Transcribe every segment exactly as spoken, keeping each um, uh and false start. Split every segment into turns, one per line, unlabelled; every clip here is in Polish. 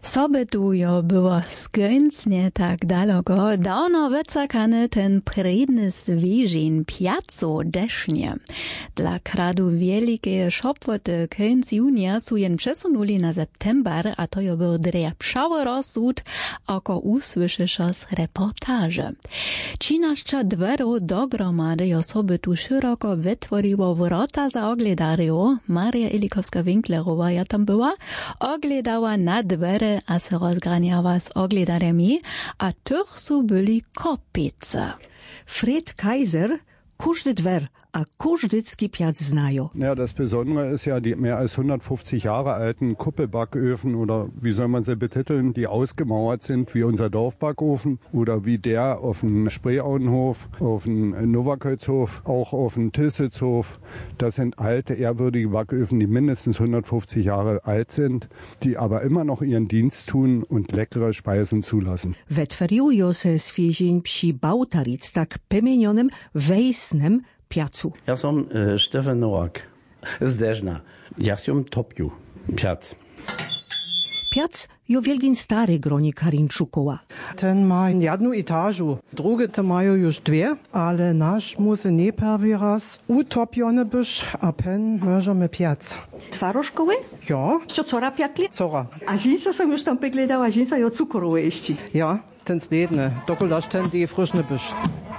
Sobetujo było skończnie tak daleko, dawno wycakany ten predny zwierzyn piazzo desznie. Dla kradu wielkie szopłoty końc junia su jen przesunuli na september, a to jo był drepszały rozsud, oko usłyszysz z reportaże. Czynaszcza dweru do gromady osoby tu szeroko wytworiło wrota za ogledario. Maria Ilikowska-Winklerowa ja tam była, ogledała na dwery, a se rozgraniała z ogledaremi, a tych su byli kopice.
Fred Kaiser, każdy dwer, a każdycki piac znają.
Ja, das Besondere ist ja die mehr als hundertfünfzig Jahre alten Kuppelbacköfen oder wie soll man sie betiteln, die ausgemauert sind wie unser Dorfbackofen oder wie der auf dem Spreeauenhof, auf dem Novakötzhof, auch auf dem Tilsitzhof. Das sind alte, ehrwürdige Backöfen, die mindestens hundertfünfzig Jahre alt sind, die aber immer noch ihren Dienst tun und leckere Speisen zulassen.
Wytworzyło się świeżeń przy Bautaric, tak pemienionym wejsnym piacu.
Ja sam e, Stefan Nowak z Deżna. Ja sam topiu piac.
Piac jo wielgin stary groni Karinčukova.
Ten ma jednu etażu, drugie te mają już dwie, ale nasz musi nie prawie raz utopiony być, a pen możemy piac.
Twarożkowy?
Ja.
Co cora piakli?
Cora.
A żinsa sam już tam pegledała, żinsa jo cukrowe jeści.
Ja, ten sledne, dokoldaż ten die frischne być.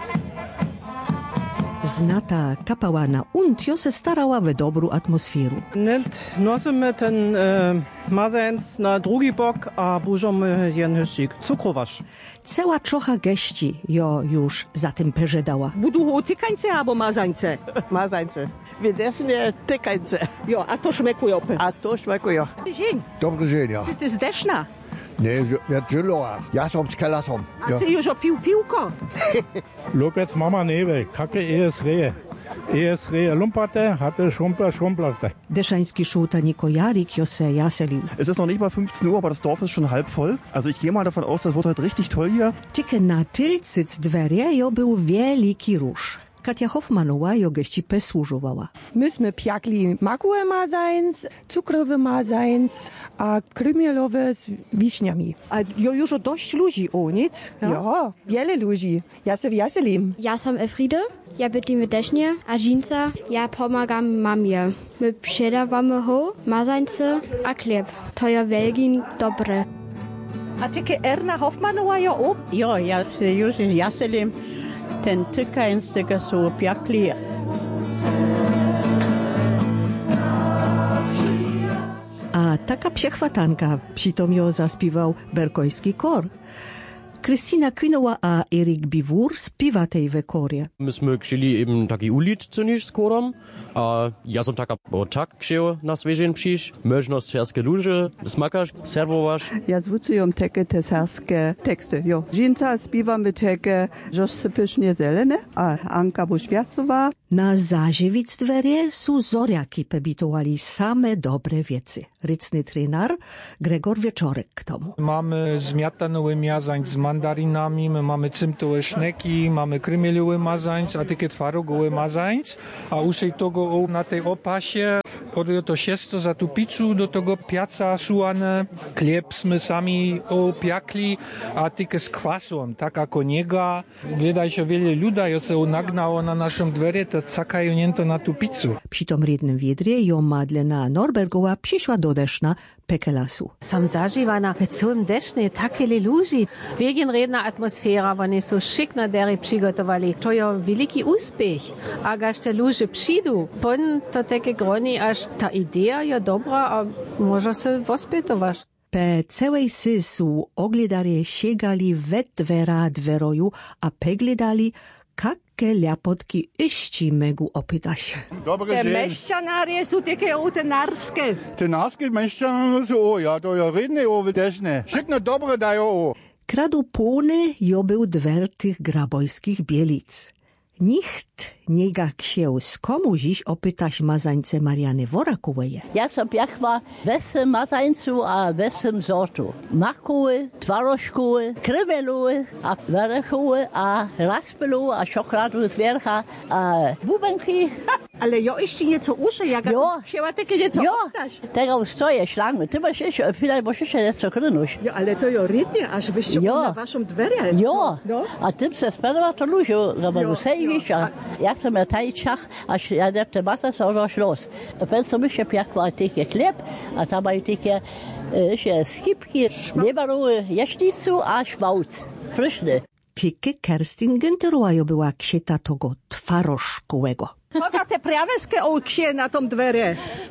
Znata kapałana untio se starała w dobrą atmosferu.
Net nosimy ten e, mazens na drugi bok, a bużomy jen hyszik. Cukrowasz.
Cała czocha geści jo już za tym perzedała.
Budu tykańce albo mazańce?
Mazańce. Wir essen ja tykańce.
Jo, a to szmekują.
A to szmekują.
Dzień.
Dobry dzień, ja.
Czy ty z Deszna?
Nie, ja Dżuloa. Ja som z Kelasom.
A ty już opił piłko?
Lokec mama newe, kake es reje. Es reje lumpate, hatte Schrumpler, Schrumpplerte.
Deszański szultaniko Jarik jo se jaselił.
Es ist noch nicht mal fünfzehn Uhr, aber das Dorf ist schon halb voll. Also ich gehe mal davon aus, das wird heute richtig toll hier.
Tylko na tylcyc dwerie jo był wielki róż. Katja Hoffmanowa jo geści pesłużowała.
Myśmy piakli makułe mazańc, cukrowe mazańc, a krymielowe z wiśniami.
A jo już dość ludzi, o nic?
Ja, ja wiele ludzi. Ja se wjaselim.
Ja sam Elfriede, ja bydlimy Deśnie, a Żinca, ja pomagam mamie. My przedawamy ho, mazańce, a chleb. To ja wielgin dobre.
A tylko Erna Hoffmanowa jo o?
Ja, ja se już jaselim. Ten tykańc tego są piakli.
A taka przechwatanka przytom jo zaśpiewał berkojski kor. Krystyna Künowa a Erik Biwur śpiewa tej w korie.
Myśmy chcieli eben taki ulic zunächst skoram, a ja som taka o tak chciał na świeżeń przyjść. Możność serskie ludzie, smakasz, serwowasz.
Ja zwucuję takie te serskie teksty, jo. Żinca śpiewamy takie, że sypysznie zelene, a Anka Buszwiacowa.
Na zażywic dwerie su zoriaki pebitowali same dobre wiece. Rycny trener Gregor Wieczorek k tomu.
Mamy zmiatanowy mazańc z mandarinami, my mamy cymtowe szneki, mamy krymielowy mazańc, a takie twarogowy mazańc, a uszej tego na tej opasie od to siesto za tu pizzu do tego piaca suane, chleb my sami opiakli, a takie z kwasem, tak jako niega. Gledaj się wiele luda, jo se nagnało na naszym dwerie, to cakają niento na tu pizzu.
Przy tom rednym wiedrie jo Madlena Norbergowa przyszła do Deszna pekelasu.
Sam zażywana w całym Desznie tak wiele ludzi. Wegen redna atmosfera, oni so szyk na deri przygotowali. To jo wielki uspech. A gaż te ludzie przyjdą, pon to takie groni, aż ta idea je dobra, a może se wospytować.
Pe całej sysu ogledarie siegali we dwera dweroju, a pegledali, kakie lepotki iści megu opytać.
Dobre dzień. Te meszczanarie są takie utenarskie.
Te narskie meszczanarie są, o, ja to ja redne o wydeszne. Szykne dobre dają o.
Kradu pony jo był dwer tych grabojskich bielic. Nikt nie gak się z komu dziś opytać mazańce Mariany Worakowej.
Ja sam piachła wesem mazańcu, a wesem sortu. Makowy, twarożkowy, krymelowy, a werechowy, a raspelowy, a czokoladu z wiercha, a bubenki.
Ale ja jeszcze nieco uszę, jak ja chciała takie nieco oddać.
Tego stoję szlangmy. Ty masz jeszcze, chwilę, bo jeszcze nieco krynuś.
Ja, ale to ja rydnie, aż wyście na waszą dwerę.
Jo, no. A ty se spadła to ludziu, no bo sejwisz, a ja sam na tajczach, aż ja nie te mata są już los. A pen co mi się piakła takie chleb, a tam mają takie jeszcze skipki, nie baruły jaśnicu, a szmałc. Fryszny.
Tyke Kerstin Günterowa była ksieta tego twaroszkołego.
Co na te prawerskie ołkie na tą dwerę?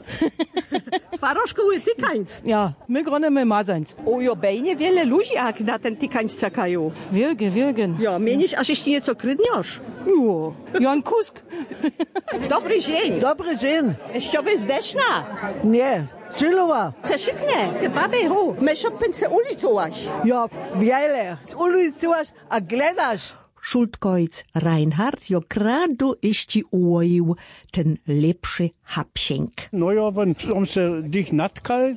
Twaroszkoły tykańc.
Ja, my gronemy mazańc.
O, jo, bejnie wiele ludzi jak na ten tykańc czekają.
Wielgie, wielgen.
Ja, mienisz, aż jeśli nieco krydniesz.
Jo, Jan Kusk.
Dobry dzień.
Dobry dzień.
Eściowy z Deszna?
Nie. Czylowa.
Te szykne, te baby, hu, meszopęce ulicować.
Ja, wiele. Z ulicować, a gledasz.
Schultkojc Reinhard jo kradu iści ułoił ten lepszy hapsienk.
No ja, wenn on se dich natkal.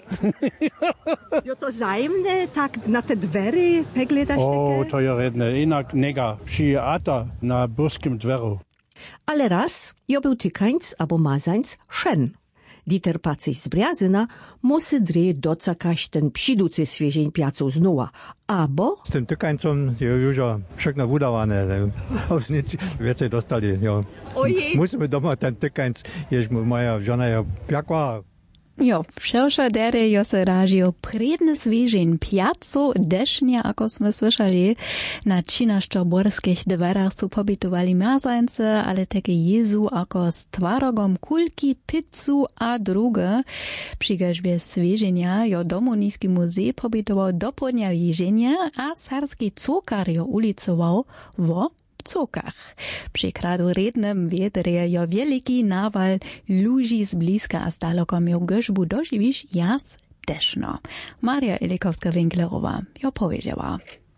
Jo to zajemne, tak na te dwery pegledasz
O, to ja redne, inak nega, przyjata na burskim dweru.
Ale raz jo był tykańc albo mazańc szen. Dieter Pacyś z Brjazyna musy drie docakaś ten psiducy swiezień piacą znuła. Abo...
Z tym tykańcom je już wszystko wydawane. Już nic więcej dostali. Jo. Musimy doma ten tykańc, jeż moja żona je piakła.
Jo, wszelsze dery jo se ražio predne svežin piaco dešnia, ako sme slyšali. Na činaščoborských dverách sú pobytovali mazajnce, ale také jezu ako s tvarogom kulky, pizzu a druge. Pri gažbie sveženia jo Domonísky muzej pobytoval do podňa ježenia a sarský cukar jo ulicoval vo cukach. Przy kradu rednym wiedrie jo wielki nawal ludzi z bliska a z daleko miał gorzbu dożywisz jas deszno. Maria Elikowska-Winklerowa jo powiedziała.